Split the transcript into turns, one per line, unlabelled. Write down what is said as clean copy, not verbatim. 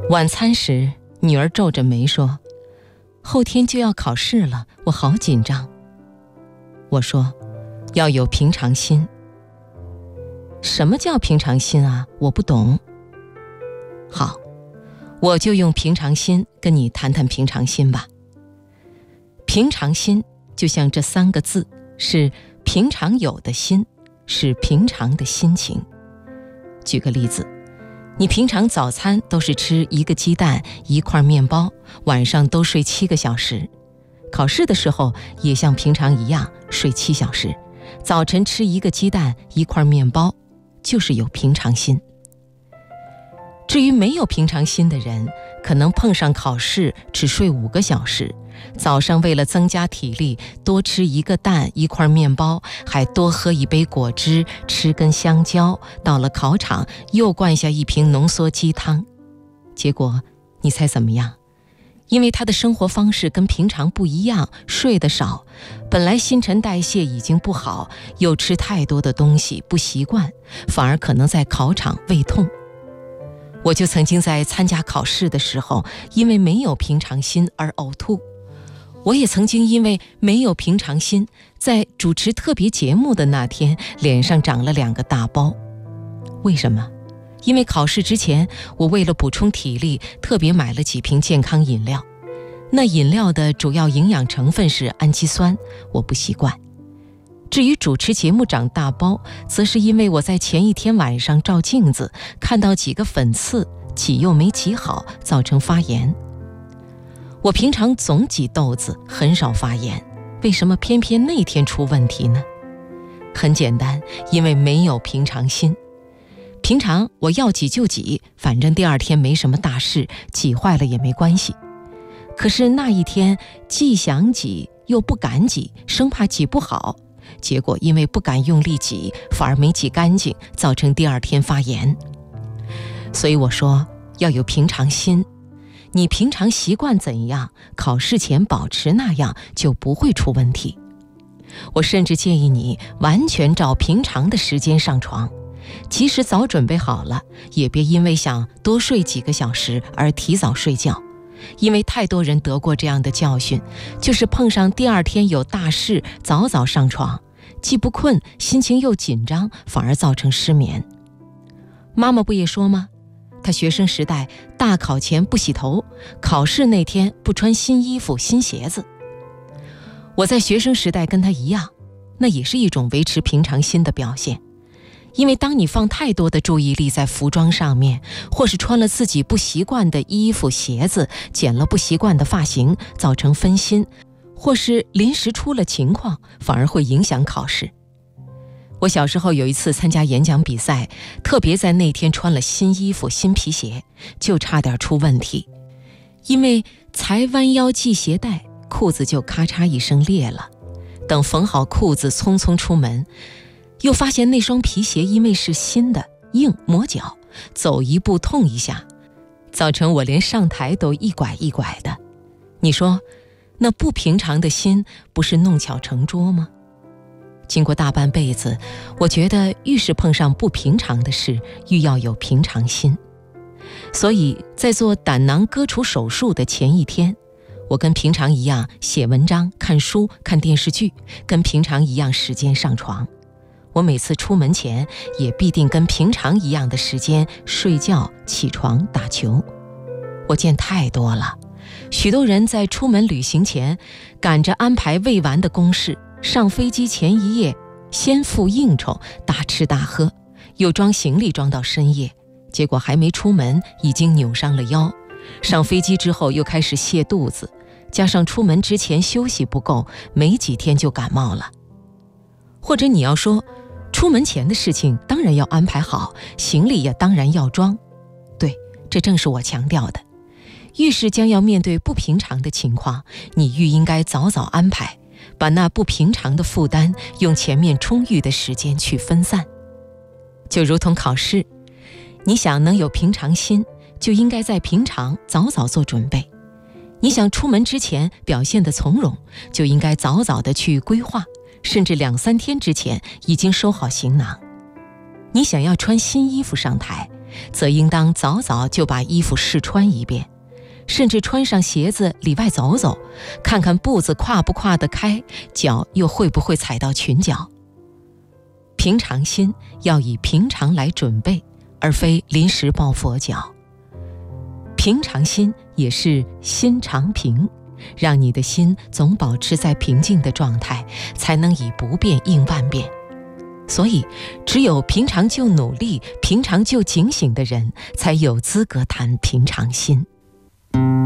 晚餐时，女儿皱着眉说：“后天就要考试了，我好紧张。”我说：“要有平常心。”什么叫平常心啊？我不懂。好，我就用平常心跟你谈谈平常心吧。平常心就像这3个字，是平常有的心，是平常的心情。举个例子，你平常早餐都是吃1个鸡蛋1块面包，晚上都睡7个小时，考试的时候也像平常一样睡7小时，早晨吃1个鸡蛋1块面包，就是有平常心。至于没有平常心的人，可能碰上考试只睡5个小时，早上为了增加体力，多吃1个蛋1块面包，还多喝1杯果汁，吃根香蕉，到了考场又灌下1瓶浓缩鸡汤。结果你猜怎么样？因为他的生活方式跟平常不一样，睡得少，本来新陈代谢已经不好，又吃太多的东西不习惯，反而可能在考场胃痛。我就曾经在参加考试的时候，因为没有平常心而呕吐。我也曾经因为没有平常心，在主持特别节目的那天，脸上长了2个大包。为什么？因为考试之前，我为了补充体力，特别买了几瓶健康饮料。那饮料的主要营养成分是氨基酸，我不习惯。至于主持节目长大包，则是因为我在前一天晚上照镜子，看到几个粉刺，挤又没挤好，造成发炎。我平常总挤痘子，很少发炎，为什么偏偏那天出问题呢？很简单，因为没有平常心。平常我要挤就挤，反正第2天没什么大事，挤坏了也没关系。可是那一天既想挤又不敢挤，生怕挤不好，结果因为不敢用力挤，反而没挤干净，造成第2天发炎。所以我说要有平常心，你平常习惯怎样，考试前保持那样，就不会出问题。我甚至建议你完全照平常的时间上床，即使早准备好了，也别因为想多睡几个小时而提早睡觉。因为太多人得过这样的教训，就是碰上第2天有大事，早早上床，既不困，心情又紧张，反而造成失眠。妈妈不也说吗？她学生时代大考前不洗头，考试那天不穿新衣服新鞋子。我在学生时代跟她一样，那也是一种维持平常心的表现。因为当你放太多的注意力在服装上面，或是穿了自己不习惯的衣服鞋子，剪了不习惯的发型，造成分心，或是临时出了情况，反而会影响考试。我小时候有一次参加演讲比赛，特别在那天穿了新衣服新皮鞋，就差点出问题。因为才弯腰系鞋带，裤子就咔嚓一声裂了。等缝好裤子匆匆出门，又发现那双皮鞋因为是新的，硬磨脚，走一步痛一下，造成我连上台都一拐一拐的。你说那不平常的心不是弄巧成拙吗？经过大半辈子，我觉得愈是碰上不平常的事，愈要有平常心。所以在做胆囊割除手术的前一天，我跟平常一样写文章、看书、看电视剧，跟平常一样时间上床。我每次出门前也必定跟平常一样的时间睡觉、起床、打球。我见太多了，许多人在出门旅行前赶着安排未完的公事，上飞机前一夜先赴应酬，大吃大喝，又装行李装到深夜，结果还没出门已经扭伤了腰，上飞机之后又开始泻肚子，加上出门之前休息不够，没几天就感冒了。或者你要说出门前的事情当然要安排好，行李也当然要装，对，这正是我强调的。遇事将要面对不平常的情况，你愈应该早早安排，把那不平常的负担用前面充裕的时间去分散。就如同考试，你想能有平常心，就应该在平常早早做准备。你想出门之前表现得从容，就应该早早的去规划，甚至2-3天之前已经收好行囊。你想要穿新衣服上台， 则应当早早就把衣服试穿一遍，甚至穿上鞋子里外走走，看看步子跨不跨得开，脚又会不会踩到裙角。平常心要以平常来准备，而非临时抱佛脚。平常心也是心常平，让你的心总保持在平静的状态，才能以不变应万变。所以，只有平常就努力、平常就警醒的人，才有资格谈平常心。